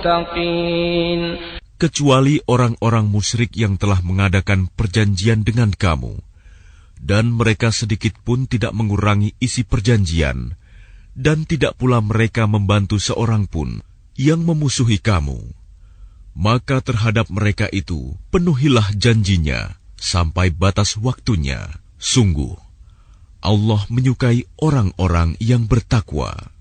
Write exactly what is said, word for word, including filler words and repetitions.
المتقين. Kecuali orang-orang musyrik yang telah mengadakan perjanjian dengan kamu, dan mereka sedikit pun tidak mengurangi isi perjanjian, dan tidak pula mereka membantu seorang pun yang memusuhi kamu. Maka terhadap mereka itu penuhilah janjinya sampai batas waktunya. Sungguh, Allah menyukai orang-orang yang bertakwa.